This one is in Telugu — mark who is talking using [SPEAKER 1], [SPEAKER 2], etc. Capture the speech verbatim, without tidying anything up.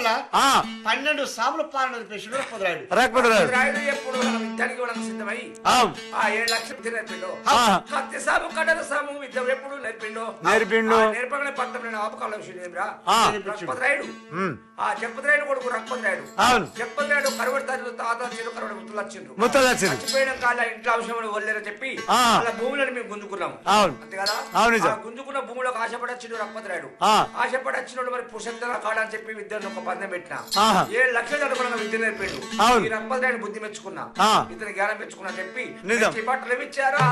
[SPEAKER 1] లోపల పన్నెండు సాముల పాలన నడిపేసాడు రక్పదరాయుడు.
[SPEAKER 2] రక్పదరాయుడు ఎప్పుడు విద్యానికి కూడా సిద్ధమై ఆ ఏడు లక్షలు నేర్పిండు. కత్తి సాము కడల సాము విద్య ఎప్పుడు నేర్పిండు.
[SPEAKER 3] నేర్పిండు
[SPEAKER 2] నేర్పగానే పట్టం నేను ఆపకాల విషయం రక్పదరాయుడు. ఆ చెప్పదరాయుడు కొడుకు రక్పదరాయుడు. చెప్పదరాయుడు కరువడతారు తాత చిరు కరువడ ముత్తులు వచ్చిండ్రు.
[SPEAKER 3] ముత్తులు వచ్చిండ్రు.
[SPEAKER 2] చచ్చిపోయిన కాళ్ళ ఇంట్లో అవసరం వల్లేరని చెప్పి అలా భూములను మేము గుంజుకున్నాం. అంతే కదా. గుంజుకున్న భూములకు ఆశపడొచ్చిండు రక్పదరాయుడు. ఆశపడొచ్చినోడు మరి పురుషంతర కాడని చెప్పి విద్యను ఒక పందెం పెట్టిన ఏడు లక్షలు అనుకున్న విద్య నేర్పిండు. ఈ రక్పదరాయుడు బుద్ధి మెచ్చుకున్నా, ఇతని జ్ఞానం మెచ్చుకున్నా చెప్పి బట్టలు ఇచ్చారు.